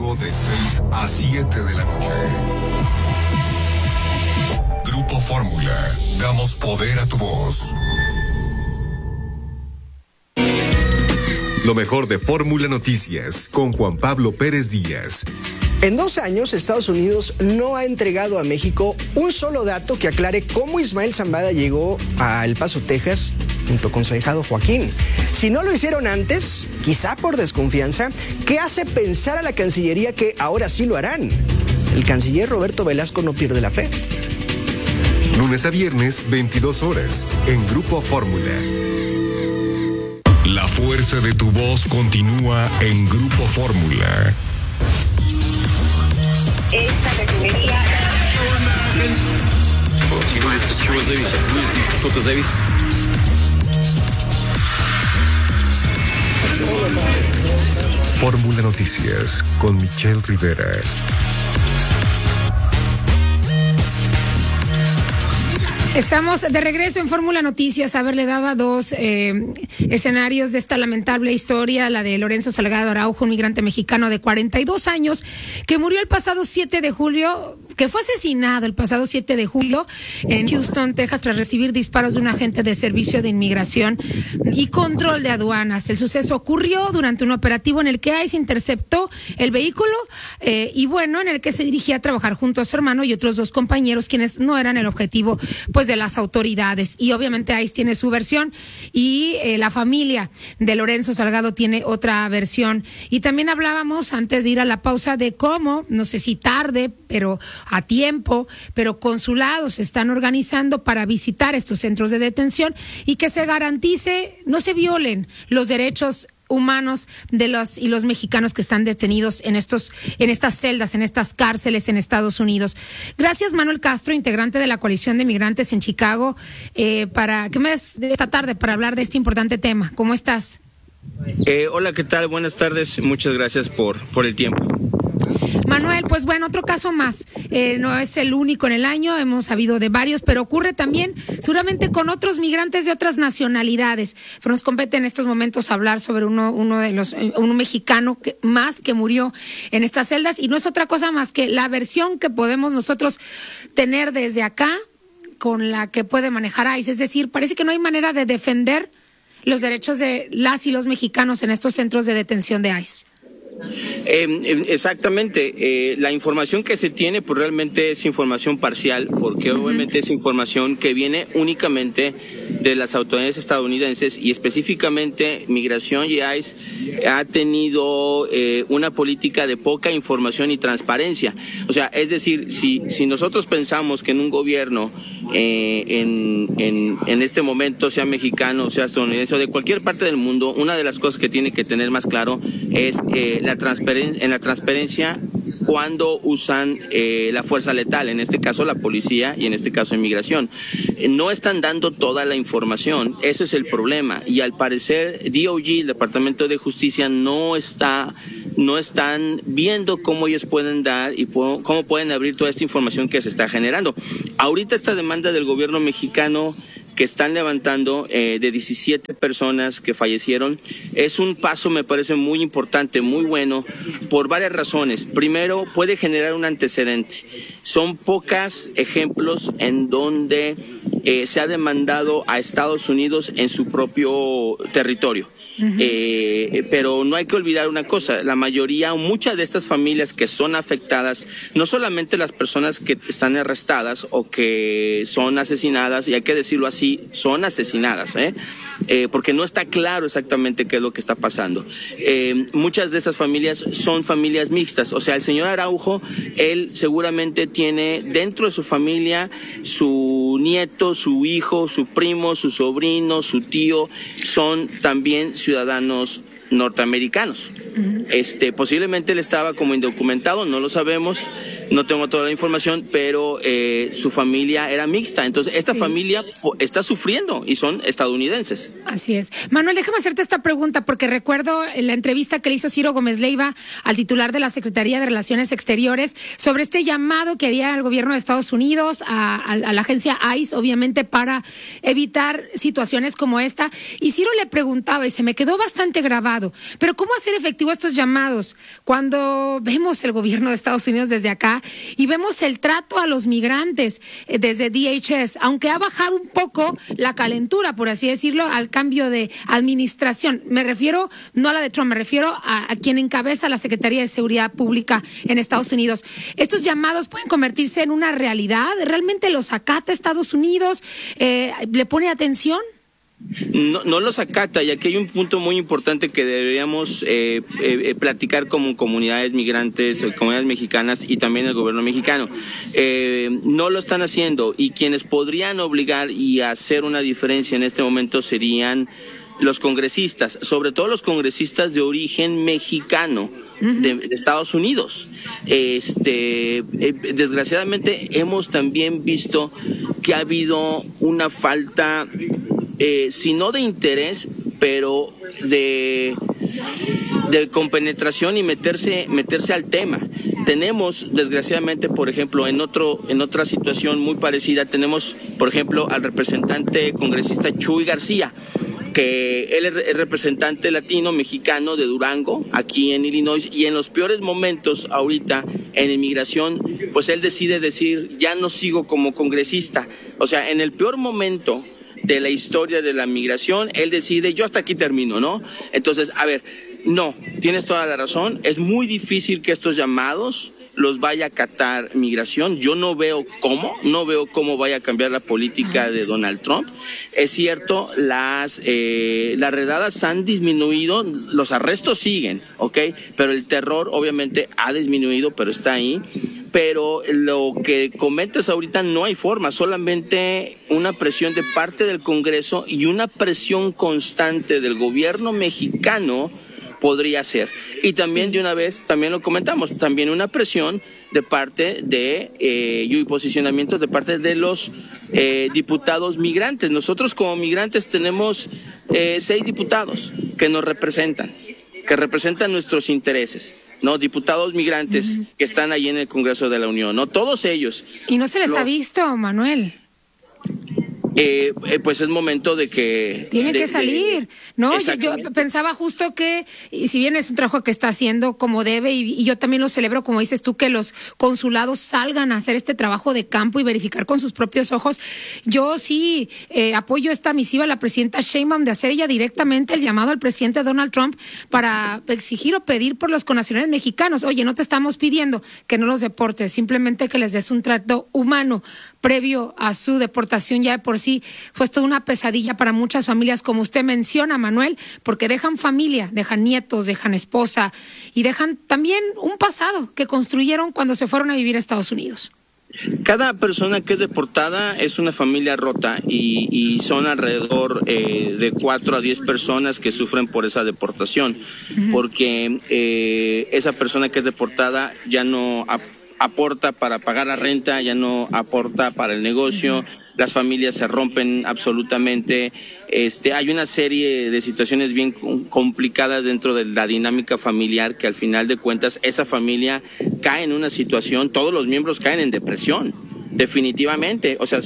domingo de 6 a 7 de la noche. Grupo Fórmula, damos poder a tu voz. Lo mejor de Fórmula Noticias con Juan Pablo Pérez Díaz. En 2 años, Estados Unidos no ha entregado a México un solo dato que aclare cómo Ismael Zambada llegó a El Paso, Texas, junto con su ahijado Joaquín. Si no lo hicieron antes, quizá por desconfianza, ¿qué hace pensar a la Cancillería que ahora sí lo harán? El canciller Roberto Velasco no pierde la fe. Lunes a viernes, 22 horas, en Grupo Fórmula. La fuerza de tu voz continúa en Grupo Fórmula. Esta refinería. Fórmula Noticias con Michelle Rivera. Estamos de regreso en Fórmula Noticias. A ver, le daba 2 escenarios de esta lamentable historia, la de Lorenzo Salgado Araujo, un migrante mexicano de 42 años que murió el pasado 7 de julio, que fue asesinado el pasado 7 de julio en Houston, Texas, tras recibir disparos de un agente de Servicio de Inmigración y Control de Aduanas. El suceso ocurrió durante un operativo en el que ICE interceptó el vehículo en el que se dirigía a trabajar junto a su hermano y otros 2 compañeros, quienes no eran el objetivo de las autoridades. Y obviamente ICE tiene su versión y la familia de Lorenzo Salgado tiene otra versión. Y también hablábamos antes de ir a la pausa de cómo, no sé si tarde, pero a tiempo, pero consulados se están organizando para visitar estos centros de detención y que se garantice, no se violen los derechos humanos de los mexicanos que están detenidos en estas celdas, en estas cárceles en Estados Unidos. Gracias, Manuel Castro, integrante de la Coalición de Migrantes en Chicago, para que me des esta tarde para hablar de este importante tema. ¿Cómo estás? Hola, ¿qué tal? Buenas tardes. Muchas gracias por el tiempo. Manuel, pues bueno, otro caso más. No es el único en el año, hemos sabido de varios, pero ocurre también seguramente con otros migrantes de otras nacionalidades. Pero nos compete en estos momentos hablar sobre un mexicano que murió en estas celdas, y no es otra cosa más que la versión que podemos nosotros tener desde acá con la que puede manejar ICE. Es decir, parece que no hay manera de defender los derechos de las y los mexicanos en estos centros de detención de ICE. Exactamente, la información que se tiene pues realmente es información parcial, porque obviamente es información que viene únicamente de las autoridades estadounidenses, y específicamente Migración y ICE ha tenido una política de poca información y transparencia. O sea, es decir, si nosotros pensamos que en un gobierno en este momento, sea mexicano, sea estadounidense o de cualquier parte del mundo, una de las cosas que tiene que tener más claro es la transparencia cuando usan la fuerza letal, en este caso la policía y en este caso inmigración. No están dando toda la información, ese es el problema, y al parecer DOJ, el Departamento de Justicia, no están viendo cómo ellos pueden dar y cómo pueden abrir toda esta información que se está generando. Ahorita esta demanda del gobierno mexicano que están levantando de 17 personas que fallecieron es un paso, me parece, muy importante, muy bueno, por varias razones. Primero, puede generar un antecedente. Son pocos ejemplos en donde se ha demandado a Estados Unidos en su propio territorio. Pero no hay que olvidar una cosa, la mayoría o muchas de estas familias que son afectadas, no solamente las personas que están arrestadas o que son asesinadas, y hay que decirlo así, son asesinadas, porque no está claro exactamente qué es lo que está pasando. Muchas de esas familias son familias mixtas, o sea, el señor Araujo, él seguramente tiene dentro de su familia su nieto, su hijo, su primo, su sobrino, su tío, son también ciudadanos norteamericanos. Posiblemente él estaba como indocumentado, no lo sabemos, no tengo toda la información, pero su familia era mixta, entonces esta familia está sufriendo y son estadounidenses. Así es. Manuel, déjame hacerte esta pregunta, porque recuerdo la entrevista que le hizo Ciro Gómez Leiva al titular de la Secretaría de Relaciones Exteriores sobre este llamado que haría el gobierno de Estados Unidos a la agencia ICE, obviamente para evitar situaciones como esta, y Ciro le preguntaba, y se me quedó bastante grabado, llamado. Pero ¿cómo hacer efectivo estos llamados cuando vemos el gobierno de Estados Unidos desde acá y vemos el trato a los migrantes desde DHS, aunque ha bajado un poco la calentura, por así decirlo, al cambio de administración? Me refiero no a la de Trump, me refiero a quien encabeza la Secretaría de Seguridad Pública en Estados Unidos. ¿Estos llamados pueden convertirse en una realidad? ¿Realmente los acata Estados Unidos? ¿Le pone atención? No los acata, y aquí hay un punto muy importante que deberíamos platicar como comunidades migrantes, comunidades mexicanas y también el gobierno mexicano. No lo están haciendo, y quienes podrían obligar y hacer una diferencia en este momento serían los congresistas, sobre todo los congresistas de origen mexicano de Estados Unidos. Desgraciadamente hemos también visto que ha habido una falta, si no de interés, pero de compenetración y meterse al tema. Tenemos, desgraciadamente, por ejemplo, en otra situación muy parecida, tenemos, por ejemplo, al representante congresista Chuy García, que él es representante latino mexicano de Durango, aquí en Illinois, y en los peores momentos ahorita en inmigración, pues él decide decir, ya no sigo como congresista. O sea, en el peor momento de la historia de la migración, él decide, yo hasta aquí termino, ¿no? Entonces, a ver, no, tienes toda la razón, es muy difícil que estos llamados los vaya a acatar migración. Yo no veo cómo vaya a cambiar la política de Donald Trump. Es cierto, las redadas han disminuido, los arrestos siguen, ¿ok? Pero el terror obviamente ha disminuido, pero está ahí. Pero lo que comentas ahorita no hay forma, solamente una presión de parte del Congreso y una presión constante del gobierno mexicano podría ser. Y también de una vez, también lo comentamos, también una presión de parte y posicionamientos de parte de los diputados migrantes. Nosotros como migrantes tenemos 6 diputados que nos representan, que representan nuestros intereses, ¿no? Diputados migrantes que están ahí en el Congreso de la Unión, ¿no? Todos ellos. Y no se les ha visto, Manuel. Pues es momento de que... Tiene que salir, ¿no? Yo pensaba justo que, y si bien es un trabajo que está haciendo como debe, y yo también lo celebro, como dices tú, que los consulados salgan a hacer este trabajo de campo y verificar con sus propios ojos. Yo sí apoyo esta misiva a la presidenta Sheinbaum de hacer ella directamente el llamado al presidente Donald Trump para exigir o pedir por los connacionales mexicanos. Oye, no te estamos pidiendo que no los deportes, simplemente que les des un trato humano previo a su deportación. Ya de por sí fue toda una pesadilla para muchas familias, como usted menciona, Manuel, porque dejan familia, dejan nietos, dejan esposa y dejan también un pasado que construyeron cuando se fueron a vivir a Estados Unidos. Cada persona que es deportada es una familia rota, y son alrededor de 4 a 10 personas que sufren por esa deportación, porque esa persona que es deportada ya no aporta para pagar la renta, ya no aporta para el negocio. Las familias se rompen absolutamente. Hay una serie de situaciones bien complicadas dentro de la dinámica familiar, que al final de cuentas esa familia cae en una situación, todos los miembros caen en depresión, definitivamente. O sea,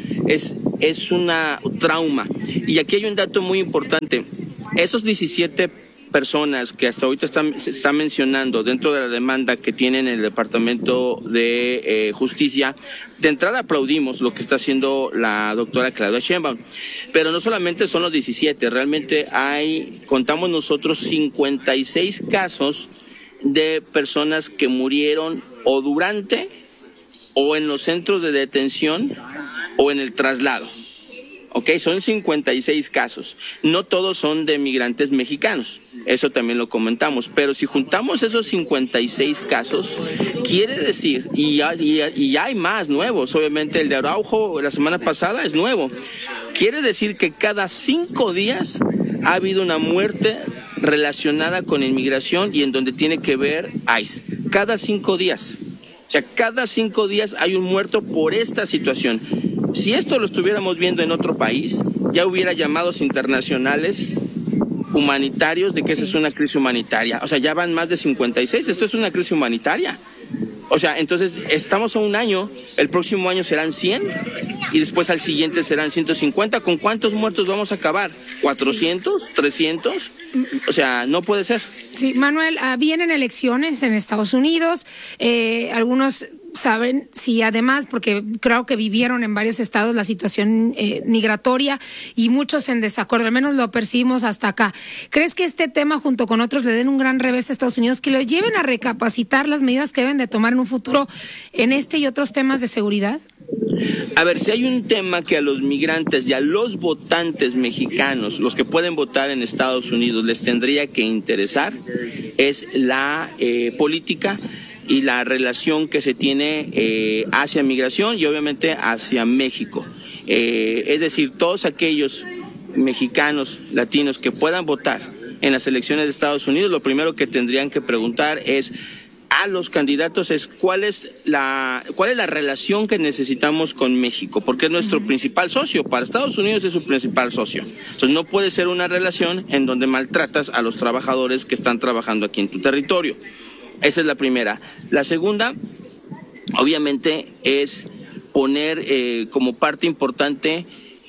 es una trauma. Y aquí hay un dato muy importante. Esos 17 personas que hasta ahorita se está mencionando dentro de la demanda que tienen el Departamento de Justicia, de entrada aplaudimos lo que está haciendo la doctora Claudia Sheinbaum, pero no solamente son los 17, realmente contamos nosotros 56 casos de personas que murieron o durante o en los centros de detención o en el traslado. Ok, son 56 casos. No todos son de migrantes mexicanos, eso también lo comentamos, pero si juntamos esos 56 casos, quiere decir, y hay más nuevos, obviamente el de Araujo la semana pasada es nuevo, quiere decir que cada 5 días ha habido una muerte relacionada con inmigración y en donde tiene que ver ICE. Cada 5 días. O sea, cada 5 días hay un muerto por esta situación. Si esto lo estuviéramos viendo en otro país, ya hubiera llamados internacionales humanitarios de que esa es una crisis humanitaria. O sea, ya van más de 56, esto es una crisis humanitaria. O sea, entonces estamos a un año, el próximo año serán 100 y después al siguiente serán 150. ¿Con cuántos muertos vamos a acabar? ¿400? ¿300? O sea, no puede ser. Sí, Manuel, vienen elecciones en Estados Unidos, algunos saben si además, porque creo que vivieron en varios estados la situación migratoria y muchos en desacuerdo, al menos lo percibimos hasta acá. ¿Crees que este tema junto con otros le den un gran revés a Estados Unidos, que lo lleven a recapacitar las medidas que deben de tomar en un futuro en este y otros temas de seguridad? A ver, si hay un tema que a los migrantes y a los votantes mexicanos, los que pueden votar en Estados Unidos, les tendría que interesar, es la política y la relación que se tiene hacia migración y obviamente hacia México. Es decir, todos aquellos mexicanos, latinos que puedan votar en las elecciones de Estados Unidos, lo primero que tendrían que preguntar es a los candidatos es cuál es la relación que necesitamos con México, porque es nuestro principal socio. Para Estados Unidos es su principal socio. Entonces no puede ser una relación en donde maltratas a los trabajadores que están trabajando aquí en tu territorio. Esa es la primera. La segunda, obviamente, es poner como parte importante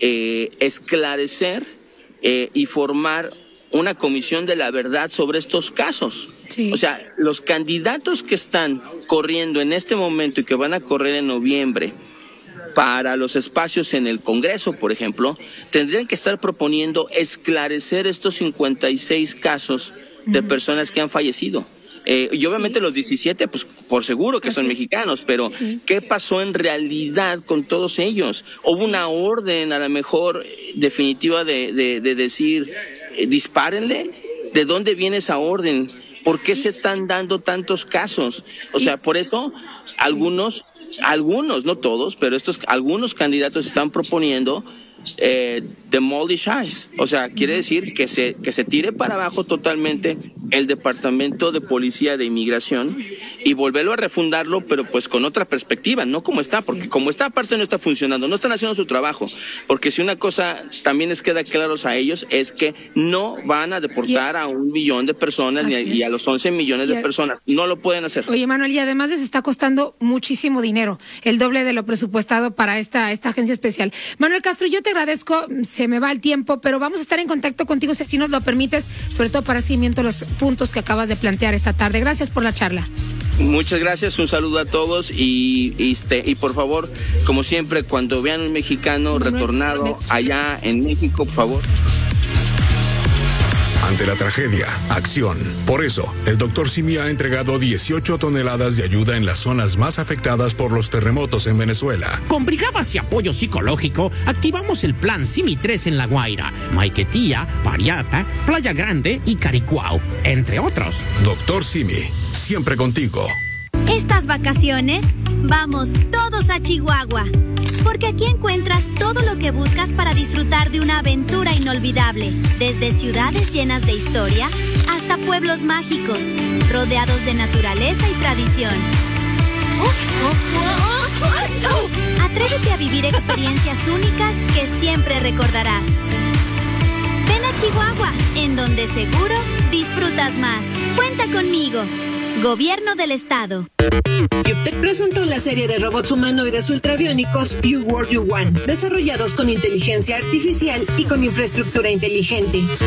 esclarecer y formar una comisión de la verdad sobre estos casos. Sí. O sea, los candidatos que están corriendo en este momento y que van a correr en noviembre para los espacios en el Congreso, por ejemplo, tendrían que estar proponiendo esclarecer estos 56 casos de personas que han fallecido. Y obviamente los 17, pues por seguro que son mexicanos, pero ¿qué pasó en realidad con todos ellos? ¿Hubo una orden a lo mejor definitiva de decir dispárenle? ¿De dónde viene esa orden? ¿Por qué se están dando tantos casos? O sea, por eso algunos, no todos, pero algunos candidatos están proponiendo demolish ICE. O sea, quiere decir que se tire para abajo totalmente el Departamento de Policía de Inmigración y volverlo a refundarlo, pero pues con otra perspectiva, no como está, porque como está aparte no está funcionando, no están haciendo su trabajo, porque si una cosa también les queda claros a ellos es que no van a deportar a 1 millón de personas y a los 11 millones de personas, no lo pueden hacer. Oye, Manuel, y además les está costando muchísimo dinero, el doble de lo presupuestado para esta agencia especial. Manuel Castro, yo te agradezco, se me va el tiempo, pero vamos a estar en contacto contigo si así nos lo permites, sobre todo para seguimiento a los puntos que acabas de plantear esta tarde. Gracias por la charla. Muchas gracias, un saludo a todos y por favor, como siempre, cuando vean un mexicano retornado allá en México, por favor. Ante la tragedia, acción. Por eso, el Dr. Simi ha entregado 18 toneladas de ayuda en las zonas más afectadas por los terremotos en Venezuela. Con brigadas y apoyo psicológico, activamos el plan Simi 3 en La Guaira, Maiquetía, Pariapa, Playa Grande y Caricuao, entre otros. Dr. Simi, siempre contigo. Estas vacaciones, vamos todos a Chihuahua, porque aquí encuentras todo lo que buscas para disfrutar de una aventura inolvidable, desde ciudades llenas de historia hasta pueblos mágicos, rodeados de naturaleza y tradición. Atrévete a vivir experiencias únicas que siempre recordarás. Ven a Chihuahua, en donde seguro disfrutas más. Cuenta conmigo. Gobierno del Estado. Yuptec presentó la serie de robots humanoides ultrabiónicos You World You Want, desarrollados con inteligencia artificial y con infraestructura inteligente.